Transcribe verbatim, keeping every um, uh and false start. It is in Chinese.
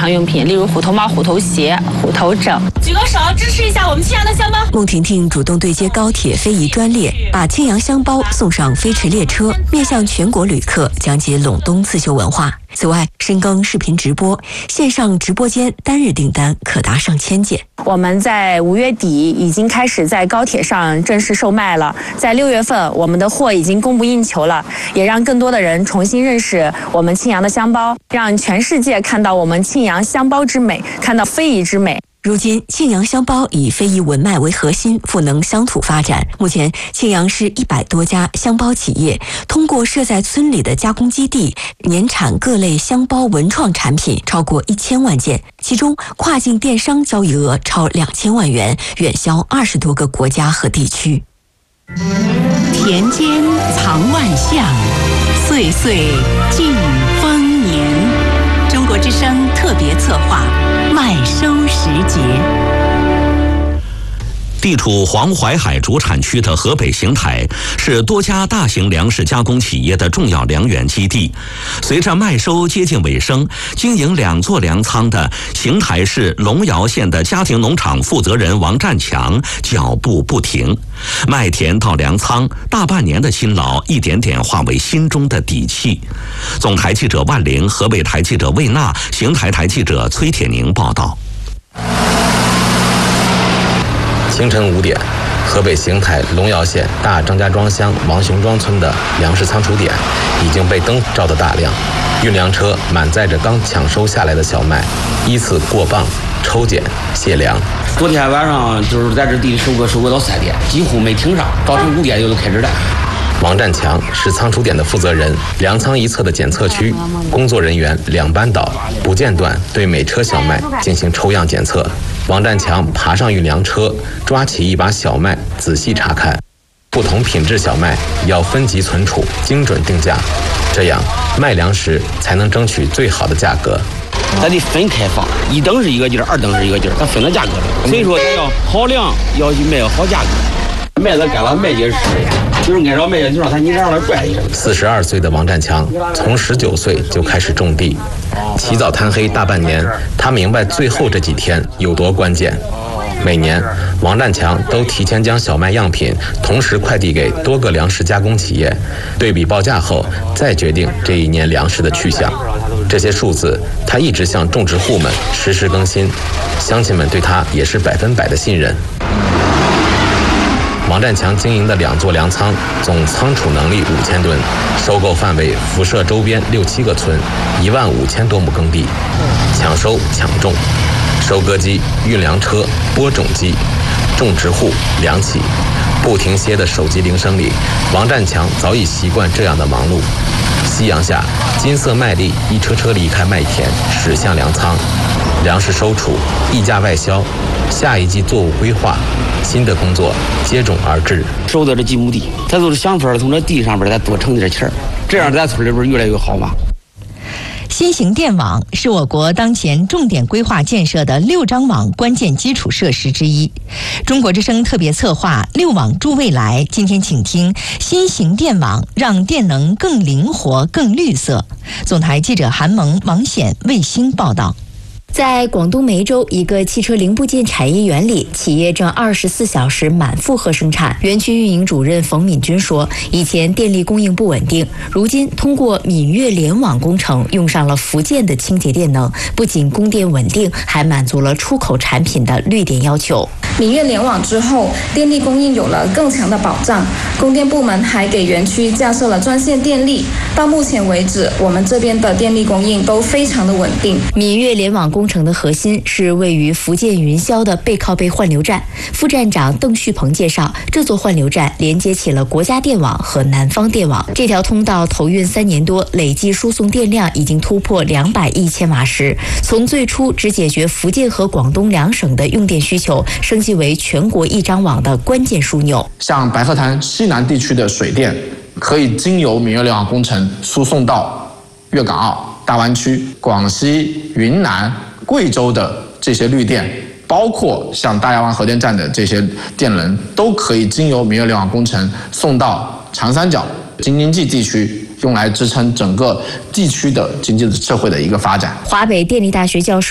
常用品，例如虎头帽、虎头鞋、虎头枕。举个手支持一下我们庆阳的香包。 孟婷婷主动对接高铁非遗专列，把庆阳香包送上飞驰列车，面向全国旅客讲解陇东刺绣文化。此外，深耕视频直播，线上直播间单日订单可达上千件。 我们在五月底已经开始在高铁上正式售卖了，在六月份我们的货已经供不应求了，也让更多的人重新认识我们庆阳的香包，让全世界看到我们庆阳香包之美，看到非遗之美。 如今，庆阳香包以非遗文脉为核心，赋能乡土发展。目前，庆阳市一百多家香包企业通过设在村里的加工基地，年产各类香包文创产品超过一千万件，其中跨境电商交易额超两千万元，远销二十多个国家和地区。 田间藏万象，岁岁尽丰年。中国之声特别策划。麦收时节。 地处黄淮海主产区的河北邢台是多家大型粮食加工企业的重要粮源基地。随着麦收接近尾声，经营两座粮仓的邢台市龙窑县的家庭农场负责人王占强脚步不停。麦田到粮仓，大半年的辛劳一点点化为心中的底气。总台记者万玲，河北台记者魏娜，邢台台记者崔铁宁报道。 清晨五点，河北邢台龙窑县大张家庄乡王雄庄村的粮食仓储点已经被灯照得大亮，运粮车满载着刚抢收下来的小麦，依次过磅、抽检、卸粮。 昨天晚上就是在这地里收割，收割到三点，几乎没停上，早晨五点就都开始了。 王占强是仓储点的负责人，粮仓一侧的检测区，工作人员两班倒，不间断对每车小麦进行抽样检测。王占强爬上运粮车，抓起一把小麦仔细查看，不同品质小麦要分级存储，精准定价，这样卖粮时才能争取最好的价格。 咱得分开放，一等是一个劲儿，二等是一个劲儿，咱分了价格了。所以说，咱要好量，要去卖好价格。麦子干了麦秸是，就是按照麦秸就让它你让它拽一下。 四十二岁的王占强从十九岁就开始种地，起早贪黑大半年，他明白最后这几天有多关键。每年，王占强都提前将小麦样品同时快递给多个粮食加工企业，对比报价后再决定这一年粮食的去向。这些数字他一直向种植户们实时更新，乡亲们对他也是百分百的信任。王占强经营的两座粮仓总仓储能力五千吨，收购范围辐射周边六七个村，一万五千多亩耕地。抢收抢种，收割机、运粮车、播种机，种植户、粮企，不停歇的手机铃声里，王占强早已习惯这样的忙碌。夕阳下，金色麦粒一车车离开麦田，驶向粮仓，粮食收储，溢价外销，下一季作物规划，新的工作接踵而至。 收的这几亩地，咱都是想法从这地上边再多挣点钱，这样咱村里边越来越好嘛。 新型电网是我国当前重点规划建设的六张网关键基础设施之一。中国之声特别策划“六网助未来”，今天请听新型电网让电能更灵活、更绿色。总台记者韩萌、王显、卫星报道。 在广东梅州一个汽车零部件产业园里，企业正二十四小时满负荷生产。园区运营主任冯敏军说，以前电力供应不稳定，如今通过闽粤联网工程，用上了福建的清洁电能，不仅供电稳定，还满足了出口产品的绿电要求。 闽粤联网之后，电力供应有了更强的保障。供电部门还给园区架设了专线电力。到目前为止，我们这边的电力供应都非常的稳定。 闽粤联网工程的核心是位于福建云霄的背靠背换流站。副站长邓旭鹏介绍，这座换流站连接起了国家电网和南方电网。这条通道投运三年多，累计输送电量已经突破两百亿千瓦时。从最初只解决福建和广东两省的用电需求，升级为全国一张网的关键枢纽。 像白鹤潭西南地区的水电，可以经由闽粤联网工程输送到粤港澳大湾区、广西、云南、贵州的这些绿电，包括像大亚湾核电站的这些电能，都可以经由闽粤联网工程送到长三角、京津冀地区，用来支撑整个地区的经济社会的一个发展。 华北电力大学教授